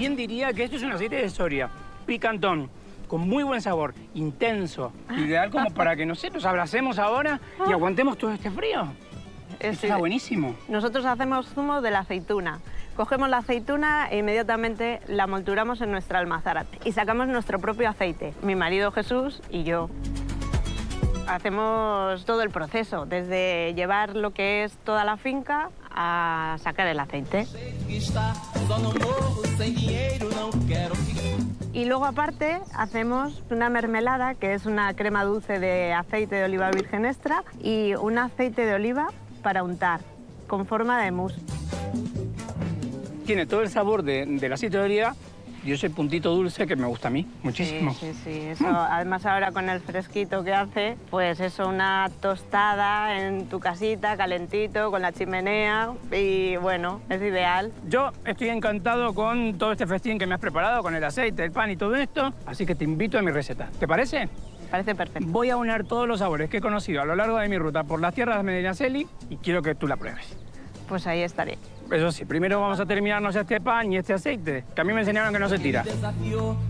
¿Quién diría que esto es un aceite de soria? Picantón, con muy buen sabor, intenso, ideal como para que, no sé, nos abracemos ahora y aguantemos todo este frío. Esto está buenísimo. Nosotros hacemos zumo de la aceituna. Cogemos la aceituna e inmediatamente la molturamos en nuestra almazara y sacamos nuestro propio aceite, mi marido Jesús y yo. Hacemos todo el proceso, desde llevar lo que es toda la finca a sacar el aceite. Y luego aparte hacemos una mermelada, que es una crema dulce de aceite de oliva virgen extra y un aceite de oliva para untar, con forma de mousse. Tiene todo el sabor del aceite de oliva y ese puntito dulce que me gusta a mí muchísimo. Sí. Eso, además ahora con el fresquito que hace, pues eso, una tostada en tu casita, calentito, con la chimenea y bueno, es ideal. Yo estoy encantado con todo este festín que me has preparado, con el aceite, el pan y todo esto, así que te invito a mi receta. ¿Te parece? Me parece perfecto. Voy a unir todos los sabores que he conocido a lo largo de mi ruta por las tierras de Medinaceli y quiero que tú la pruebes. Pues ahí estaré. Eso sí, primero vamos a terminarnos este pan y este aceite, que a mí me enseñaron que no se tira.